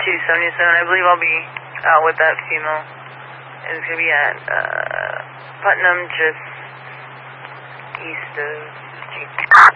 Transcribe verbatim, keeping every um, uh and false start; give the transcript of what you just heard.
two seventy-seven. I believe I'll be out with that female. It's going to be at uh, Putnam, just east of G.